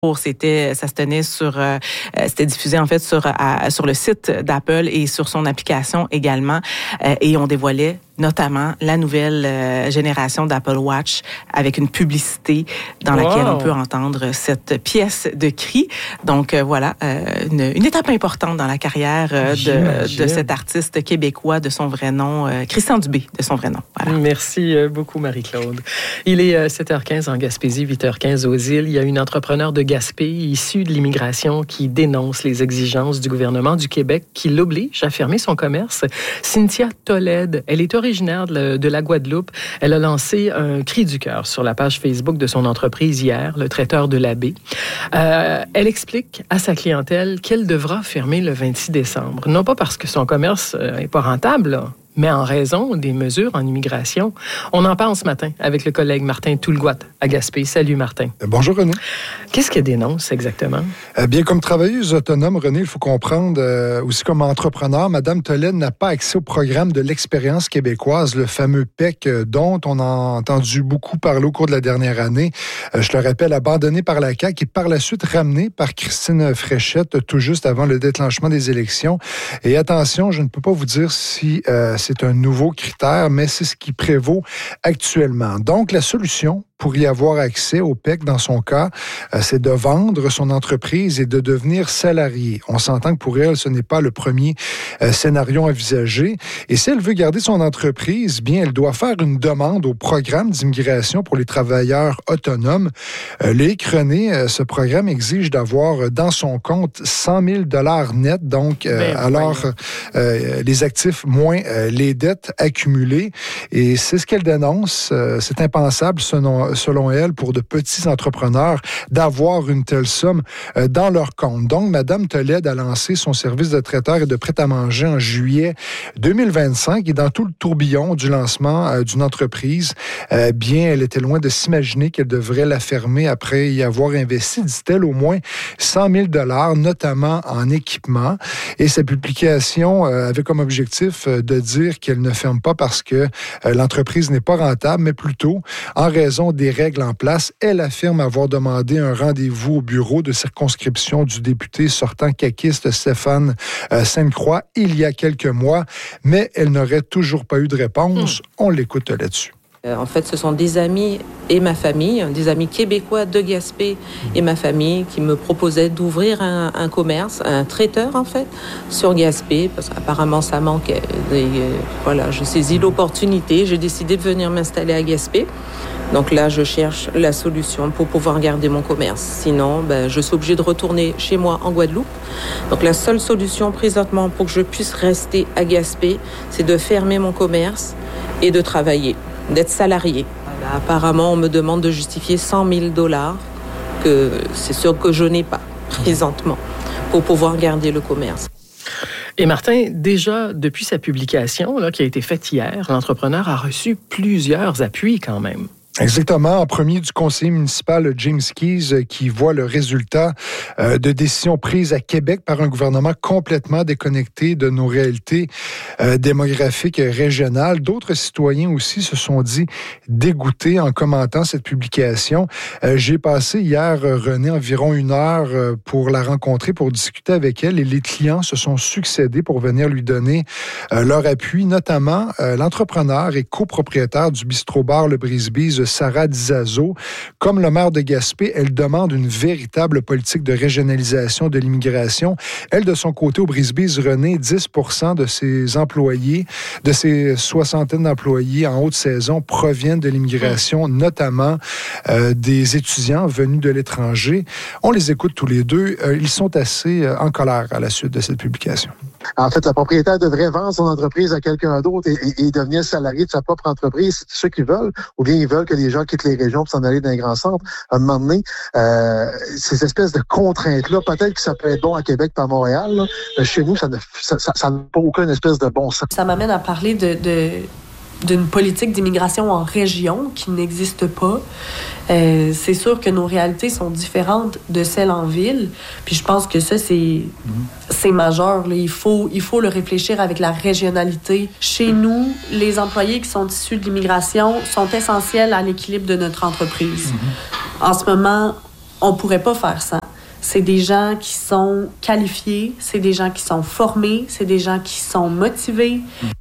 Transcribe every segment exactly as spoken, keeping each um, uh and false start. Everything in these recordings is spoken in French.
C'était, ça se tenait sur, euh, c'était diffusé en fait sur à, sur le site d'Apple et sur son application également, euh, et on dévoilait notamment la nouvelle euh, génération d'Apple Watch avec une publicité dans wow. laquelle on peut entendre cette pièce de cri. Donc euh, voilà, euh, une, une étape importante dans la carrière euh, de, de cet artiste québécois de son vrai nom, euh, Christian Dubé de son vrai nom. Voilà. Merci beaucoup Marie-Claude. Il est sept heures quinze en Gaspésie, huit heures quinze aux îles. Il y a une entrepreneur de Gaspé issue de l'immigration qui dénonce les exigences du gouvernement du Québec qui l'oblige à fermer son commerce. Cynthia Tolède, elle est originaire de, de la Guadeloupe. Elle a lancé un cri du cœur sur la page Facebook de son entreprise hier, le traiteur de la baie. Euh, elle explique à sa clientèle qu'elle devra fermer le vingt-six décembre. Non pas parce que son commerce n'est pas rentable, là, mais en raison des mesures en immigration. On en parle ce matin avec le collègue Martin Toulgoat à Gaspé. Salut Martin. Bonjour René. Qu'est-ce qu'elle dénonce exactement? Euh, bien, comme travailleuse autonome, René, il faut comprendre, euh, aussi comme entrepreneur, Mme Tolède n'a pas accès au programme de l'expérience québécoise, le fameux P E C, euh, dont on a entendu beaucoup parler au cours de la dernière année. Euh, je le rappelle, abandonné par la C A Q et par la suite ramené par Christine Fréchette tout juste avant le déclenchement des élections. Et attention, je ne peux pas vous dire si euh, c'est un nouveau critère, mais c'est ce qui prévaut actuellement. Donc, la solution pour y avoir accès au P E C, dans son cas, euh, c'est de vendre son entreprise et de devenir salarié. On s'entend que pour elle, ce n'est pas le premier euh, scénario envisagé. Et si elle veut garder son entreprise, bien, elle doit faire une demande au programme d'immigration pour les travailleurs autonomes. Euh, le Hic René, euh, ce programme exige d'avoir dans son compte cent mille dollars net, donc euh, ben, alors euh, les actifs moins euh, les dettes accumulées. Et c'est ce qu'elle dénonce. Euh, c'est impensable, selon selon elle, pour de petits entrepreneurs, d'avoir une telle somme euh, dans leur compte. Donc, Mme Tolède a lancé son service de traiteur et de prêt-à-manger en juillet deux mille vingt-cinq et dans tout le tourbillon du lancement euh, d'une entreprise, euh, bien, elle était loin de s'imaginer qu'elle devrait la fermer après y avoir investi, dit-elle, au moins cent mille dollars, notamment en équipement. Et sa publication euh, avait comme objectif euh, de dire qu'elle ne ferme pas parce que euh, l'entreprise n'est pas rentable, mais plutôt en raison des règles en place. Elle affirme avoir demandé un rendez-vous au bureau de circonscription du député sortant caquiste Stéphane euh, Sainte-Croix il y a quelques mois, mais elle n'aurait toujours pas eu de réponse. Mmh. On l'écoute là-dessus. Euh, en fait, ce sont des amis et ma famille, des amis québécois de Gaspé et ma famille qui me proposaient d'ouvrir un, un commerce, un traiteur en fait, sur Gaspé, parce qu'apparemment ça manquait. Et, euh, voilà, j'ai saisi l'opportunité, j'ai décidé de venir m'installer à Gaspé. Donc là, je cherche la solution pour pouvoir garder mon commerce. Sinon, ben, je suis obligée de retourner chez moi en Guadeloupe. Donc la seule solution présentement pour que je puisse rester à Gaspé, c'est de fermer mon commerce et de travailler, d'être salarié. Là, apparemment, on me demande de justifier cent mille dollars, que c'est sûr que je n'ai pas présentement, pour pouvoir garder le commerce. Et Martin, déjà, depuis sa publication, là, qui a été faite hier, l'entrepreneur a reçu plusieurs appuis quand même. Exactement. En premier, du conseiller municipal James Keys, qui voit le résultat euh, de décisions prises à Québec par un gouvernement complètement déconnecté de nos réalités euh, démographiques régionales. D'autres citoyens aussi se sont dit dégoûtés en commentant cette publication. Euh, j'ai passé hier, René, environ une heure euh, pour la rencontrer, pour discuter avec elle, et les clients se sont succédés pour venir lui donner euh, leur appui, notamment euh, l'entrepreneur et copropriétaire du bistrot-bar Le Brise-Bise, Sarah Dizazo. Comme le maire de Gaspé, elle demande une véritable politique de régionalisation de l'immigration. Elle, de son côté, au Brise-Bise, René, dix pour cent de ses employés, de ses soixantaines d'employés en haute saison proviennent de l'immigration, notamment euh, des étudiants venus de l'étranger. On les écoute tous les deux. Euh, ils sont assez euh, en colère à la suite de cette publication. En fait, le propriétaire devrait vendre son entreprise à quelqu'un d'autre et, et, et devenir salarié de sa propre entreprise. C'est ce qu'ils veulent. Ou bien ils veulent que les gens quittent les régions pour s'en aller dans les grands centres. À un moment donné, euh, ces espèces de contraintes-là, peut-être que ça peut être bon à Québec par Montréal, là, mais chez nous, ça n'a ça, ça, ça pas aucune espèce de bon sens. Ça m'amène à parler de... de... d'une politique d'immigration en région qui n'existe pas. Euh, c'est sûr que nos réalités sont différentes de celles en ville. Puis je pense que ça, c'est, mm-hmm. c'est majeur. Là. Il faut, il faut le réfléchir avec la régionalité. Chez nous, les employés qui sont issus de l'immigration sont essentiels à l'équilibre de notre entreprise. Mm-hmm. En ce moment, on pourrait pas faire ça. C'est des gens qui sont qualifiés, c'est des gens qui sont formés, c'est des gens qui sont motivés.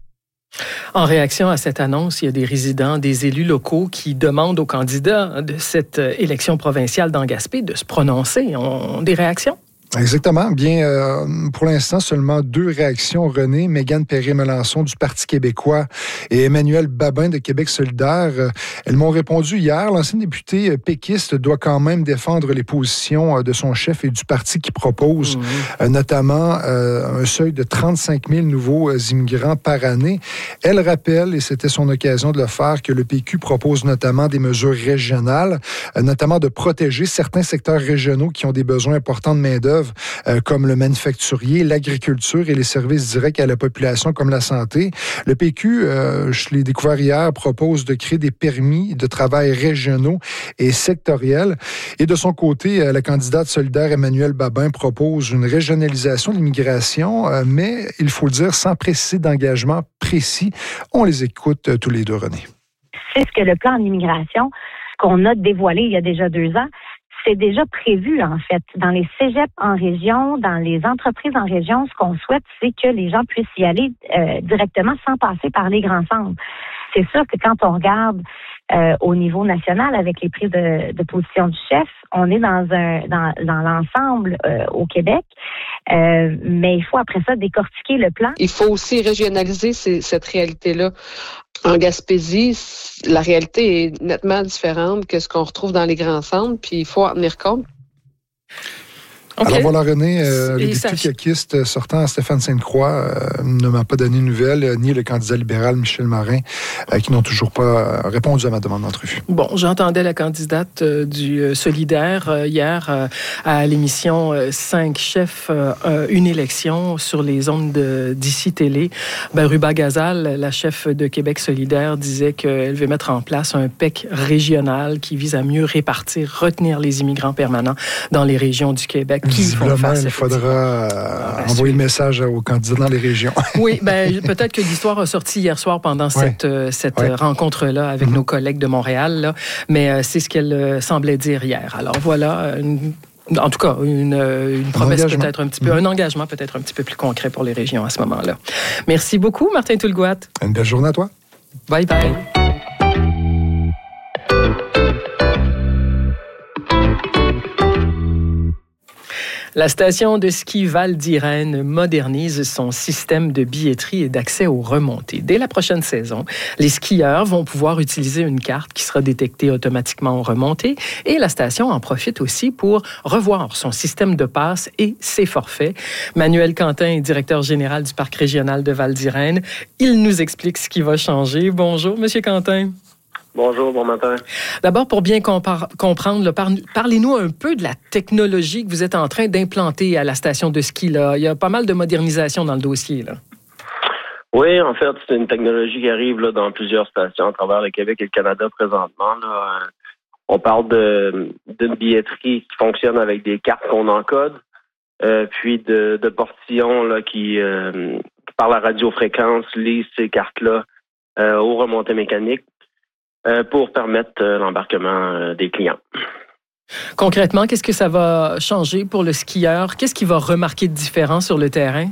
En réaction à cette annonce, il y a des résidents, des élus locaux qui demandent aux candidats de cette élection provinciale dans Gaspé de se prononcer. Ont des réactions? Exactement. Bien, euh, pour l'instant, seulement deux réactions. René, Mégane Perret-Melançon du Parti québécois et Emmanuel Babin de Québec solidaire. Euh, elles m'ont répondu hier. L'ancien député péquiste doit quand même défendre les positions de son chef et du parti qui propose, mmh. euh, notamment euh, un seuil de trente-cinq mille nouveaux immigrants par année. Elle rappelle, et c'était son occasion de le faire, que le P Q propose notamment des mesures régionales, euh, notamment de protéger certains secteurs régionaux qui ont des besoins importants de main-d'œuvre, Euh, comme le manufacturier, l'agriculture et les services directs à la population comme la santé. Le P Q, euh, je l'ai découvert hier, propose de créer des permis de travail régionaux et sectoriels. Et de son côté, euh, la candidate solidaire Emmanuel Babin propose une régionalisation de l'immigration, euh, mais il faut le dire sans préciser d'engagement précis. On les écoute euh, tous les deux, René. C'est ce que le plan d'immigration qu'on a dévoilé il y a déjà deux ans, c'est déjà prévu, en fait. Dans les cégeps en région, dans les entreprises en région, ce qu'on souhaite, c'est que les gens puissent y aller euh, directement sans passer par les grands centres. C'est sûr que quand on regarde euh, au niveau national avec les prises de, de position du chef, on est dans un dans, dans l'ensemble euh, au Québec, euh, mais il faut après ça décortiquer le plan. Il faut aussi régionaliser ces, cette réalité-là. En Gaspésie, la réalité est nettement différente que ce qu'on retrouve dans les grands centres, puis il faut en tenir compte. Okay. Alors voilà, René, euh, le député caquiste sortant, Stéphane Sainte-Croix, euh, ne m'a pas donné de nouvelles, euh, ni le candidat libéral Michel Marin, euh, qui n'ont toujours pas répondu à ma demande d'entrevue. Bon, j'entendais la candidate euh, du euh, Solidaire euh, hier euh, à l'émission euh, cinq chefs, euh, une élection sur les ondes de, d'ici Télé. Ben, Ruba Gazal, la chef de Québec Solidaire, disait qu'elle veut mettre en place un P E C régional qui vise à mieux répartir, retenir les immigrants permanents dans les régions du Québec. Visiblement, il faudra euh, envoyer le message aux candidats dans les régions. Oui, ben, peut-être que l'histoire a sorti hier soir pendant ouais. cette, euh, cette ouais. rencontre-là avec mm-hmm. nos collègues de Montréal, là, mais euh, c'est ce qu'elle euh, semblait dire hier. Alors voilà, une, en tout cas, une, une promesse peut-être un petit peu, mm-hmm. un engagement peut-être un petit peu plus concret pour les régions à ce moment-là. Merci beaucoup, Martin Toulgoat. Une belle journée à toi. Bye bye. La station de ski Val d'Irène modernise son système de billetterie et d'accès aux remontées. Dès la prochaine saison, les skieurs vont pouvoir utiliser une carte qui sera détectée automatiquement aux remontées et la station en profite aussi pour revoir son système de passe et ses forfaits. Manuel Quentin est directeur général du Parc régional de Val d'Irène. Il nous explique ce qui va changer. Bonjour, Monsieur Quentin. Bonjour, bon matin. D'abord, pour bien compar- comprendre, là, par- parlez-nous un peu de la technologie que vous êtes en train d'implanter à la station de ski. Là. Il y a pas mal de modernisation dans le dossier. Là. Oui, en fait, c'est une technologie qui arrive là, dans plusieurs stations à travers le Québec et le Canada présentement. Là. On parle de, d'une billetterie qui fonctionne avec des cartes qu'on encode, euh, puis de, de portillons là, qui, euh, par la radiofréquence, lisent ces cartes-là euh, aux remontées mécaniques. Euh, pour permettre euh, l'embarquement euh, des clients. Concrètement, qu'est-ce que ça va changer pour le skieur? Qu'est-ce qu'il va remarquer de différent sur le terrain?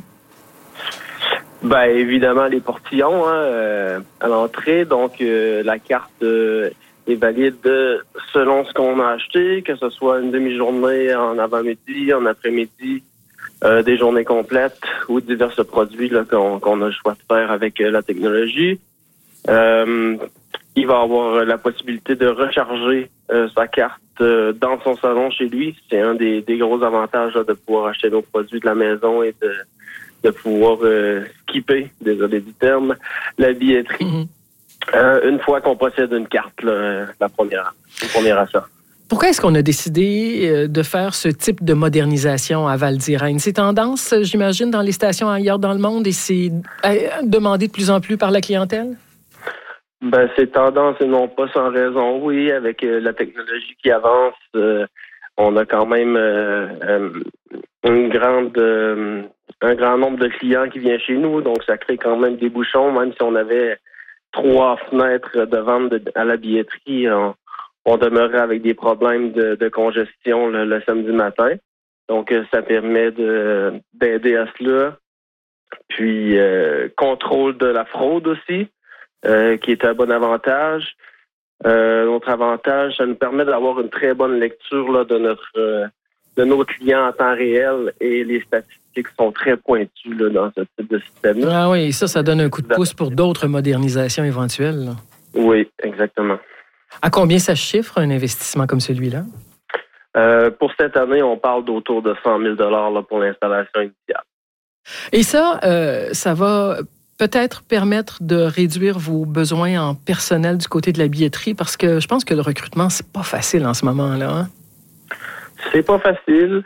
Ben évidemment, les portillons hein, euh, à l'entrée. Donc, euh, la carte euh, est valide selon ce qu'on a acheté, que ce soit une demi-journée en avant-midi, en après-midi, euh, des journées complètes ou divers produits là, qu'on, qu'on a le choix de faire avec euh, la technologie. Euh, Il va avoir la possibilité de recharger euh, sa carte euh, dans son salon chez lui. C'est un des, des gros avantages là, de pouvoir acheter nos produits de la maison et de, de pouvoir euh, skipper, désolé du terme, la billetterie. Mm-hmm. Euh, une fois qu'on possède une carte, là, la première, le premier achat. Pourquoi est-ce qu'on a décidé de faire ce type de modernisation à Val d'Irène? C'est tendance, j'imagine, dans les stations ailleurs dans le monde et c'est demandé de plus en plus par la clientèle? Ben, c'est tendance et non pas sans raison. Oui, avec euh, la technologie qui avance, euh, on a quand même euh, euh, une grande, euh, un grand nombre de clients qui viennent chez nous. Donc, ça crée quand même des bouchons. Même si on avait trois fenêtres de vente de, à la billetterie, on, on demeurait avec des problèmes de, de congestion le, le samedi matin. Donc, euh, ça permet de, d'aider à cela. Puis, euh, contrôle de la fraude aussi, euh, qui est un bon avantage. Euh, notre avantage, ça nous permet d'avoir une très bonne lecture là, de notre euh, de nos clients en temps réel et les statistiques sont très pointues là, dans ce type de système. Ah oui, ça, ça donne un coup de pouce pour d'autres modernisations éventuelles. Là. Oui, exactement. À combien ça chiffre un investissement comme celui-là? Euh, pour cette année, on parle d'autour de cent mille dollars là, pour l'installation initiale. Et ça, euh, ça va peut-être permettre de réduire vos besoins en personnel du côté de la billetterie, parce que je pense que le recrutement, c'est pas facile en ce moment-là. Hein? C'est pas facile.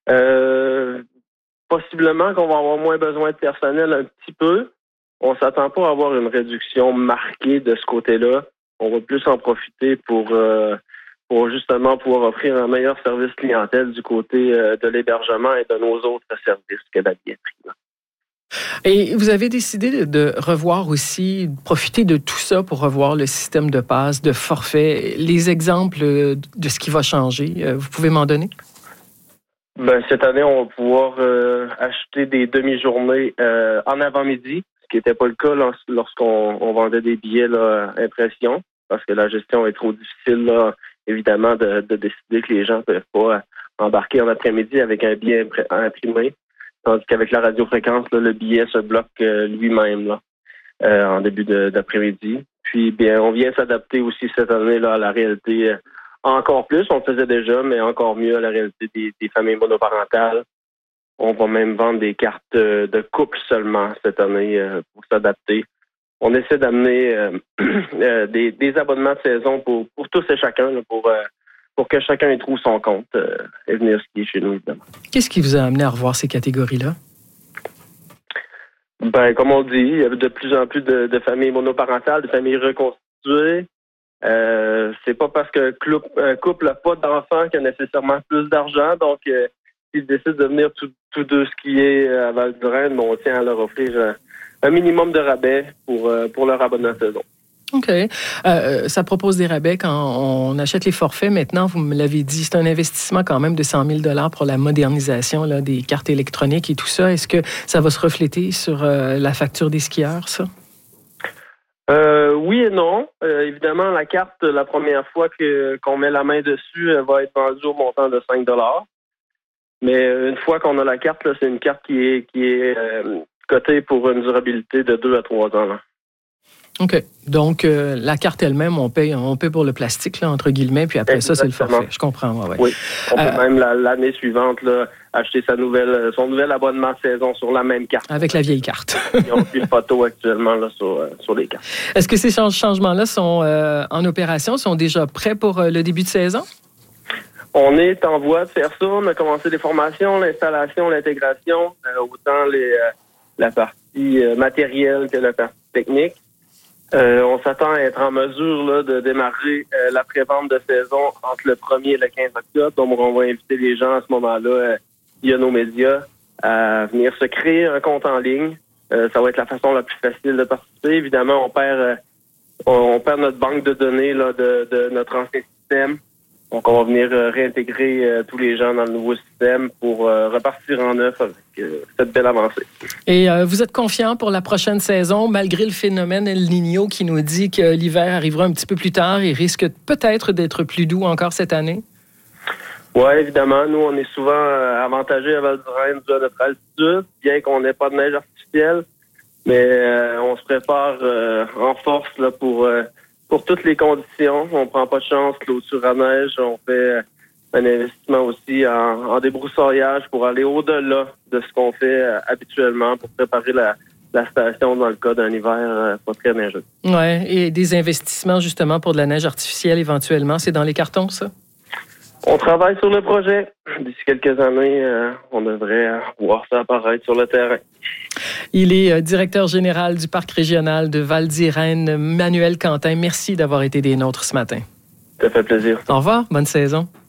Euh, possiblement qu'on va avoir moins besoin de personnel un petit peu. On s'attend pas à avoir une réduction marquée de ce côté-là. On va plus en profiter pour, euh, pour justement pouvoir offrir un meilleur service clientèle du côté euh, de l'hébergement et de nos autres services que la billetterie. Là. Et vous avez décidé de revoir aussi, de profiter de tout ça pour revoir le système de passe, de forfait. Les exemples de ce qui va changer, vous pouvez m'en donner? Ben, cette année, on va pouvoir euh, acheter des demi-journées euh, en avant-midi, ce qui n'était pas le cas lorsqu'on on vendait des billets là, impression, parce que la gestion est trop difficile, là, évidemment, de, de décider que les gens ne peuvent pas embarquer en après-midi avec un billet imprimé. Tandis qu'avec la radiofréquence, là, le billet se bloque euh, lui-même là, euh, en début de, d'après-midi. Puis, bien, on vient s'adapter aussi cette année là à la réalité euh, encore plus. On le faisait déjà, mais encore mieux à la réalité des, des familles monoparentales. On va même vendre des cartes euh, de couple seulement cette année euh, pour s'adapter. On essaie d'amener euh, euh, des, des abonnements de saison pour, pour tous et chacun, là, pour... Euh, pour que chacun y trouve son compte euh, et venir skier chez nous, évidemment. Qu'est-ce qui vous a amené à revoir ces catégories-là? Ben, comme on dit, il y a de plus en plus de, de familles monoparentales, de familles reconstituées. Euh, c'est pas parce qu'un couple n'a pas d'enfants qu'il y a nécessairement plus d'argent. Donc, euh, s'ils décident de venir tous tout deux skier à Val-du-Rhin, bon, on tient à leur offrir un, un minimum de rabais pour, euh, pour leur abonnement de saison. OK. Euh, ça propose des rabais quand on achète les forfaits. Maintenant, vous me l'avez dit, c'est un investissement quand même de cent mille dollars pour la modernisation là, des cartes électroniques et tout ça. Est-ce que ça va se refléter sur euh, la facture des skieurs, ça? Euh, oui et non. Euh, évidemment, la carte, la première fois que, qu'on met la main dessus, elle va être vendue au montant de cinq dollars. Mais une fois qu'on a la carte, là, c'est une carte qui est, qui est euh, cotée pour une durabilité de deux à trois ans. Là. OK. Donc, euh, la carte elle-même, on paye, on paye pour le plastique, là, entre guillemets, puis après Exactement. Ça, c'est le forfait. Je comprends, ouais, ouais. Oui. On euh, peut même la, l'année suivante là, acheter sa nouvelle, son nouvel abonnement de saison sur la même carte. Avec la vieille carte. Ils ont pris une photo actuellement là, sur, euh, sur les cartes. Est-ce que ces changements-là sont euh, en opération, sont déjà prêts pour euh, le début de saison? On est en voie de faire ça. On a commencé les formations, l'installation, l'intégration, euh, autant les, euh, la partie euh, matérielle que la partie technique. Euh, on s'attend à être en mesure là, de démarrer euh, la pré-vente de saison entre le premier et le quinze octobre. Donc, on va inviter les gens à ce moment-là, euh, via nos médias, à venir se créer un compte en ligne. Euh, ça va être la façon la plus facile de participer. Évidemment, on perd euh, on, on perd notre banque de données là, de, de notre ancien système. Donc, on va venir euh, réintégrer euh, tous les gens dans le nouveau système pour euh, repartir en neuf avec euh, cette belle avancée. Et euh, vous êtes confiant pour la prochaine saison, malgré le phénomène El Niño qui nous dit que l'hiver arrivera un petit peu plus tard et risque peut-être d'être plus doux encore cette année? Oui, évidemment. Nous, on est souvent euh, avantagés à Val-du-Rhin dû à notre altitude, bien qu'on n'ait pas de neige artificielle. Mais euh, on se prépare euh, en force là, pour... Euh, Pour toutes les conditions, on prend pas de chance, clôture à neige, on fait un investissement aussi en, en débroussaillage pour aller au-delà de ce qu'on fait euh, habituellement pour préparer la, la station dans le cas d'un hiver euh, pas très neigeux. Oui, et des investissements justement pour de la neige artificielle éventuellement, c'est dans les cartons, ça? On travaille sur le projet. D'ici quelques années, euh, on devrait voir ça apparaître sur le terrain. Il est euh, directeur général du Parc régional de Val-d'Irène, Manuel Quentin. Merci d'avoir été des nôtres ce matin. Ça fait plaisir. Au revoir, bonne saison.